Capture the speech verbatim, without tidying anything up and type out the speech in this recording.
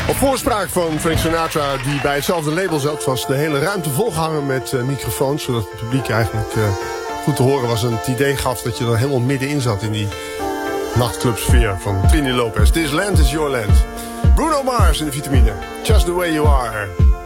Op voorspraak van Frank Sinatra, die bij hetzelfde label zat, was de hele ruimte volgehangen met uh, microfoons, zodat het publiek eigenlijk uh, goed te horen was en het idee gaf dat je er helemaal middenin zat in die nachtclubsfeer van Trini Lopez. This land is your land. Bruno Mars in de Vitamine. Just the way you are.